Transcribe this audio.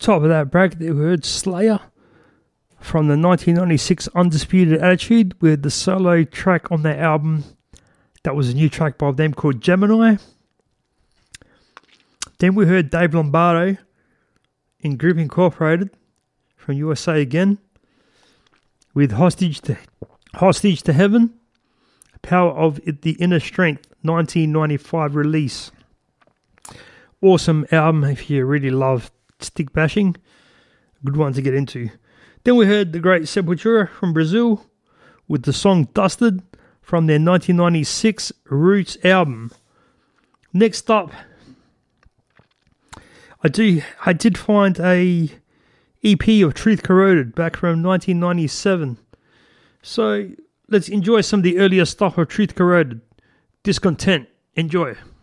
Top of that bracket, we heard Slayer from the 1996 Undisputed Attitude with the solo track on their album. That was a new track by them called Gemini. Then we heard Dave Lombardo in Group Incorporated from USA again with Hostage to Heaven, Power of the Inner Strength, 1995 release. Awesome album if you really love stick bashing. Good one to get into. Then we heard the great Sepultura from Brazil with the song Dusted from their 1996 Roots album. Next up, I did find a EP of Truth Corroded back from 1997. So let's enjoy some of the earlier stuff of Truth Corroded. Discontent. Enjoy.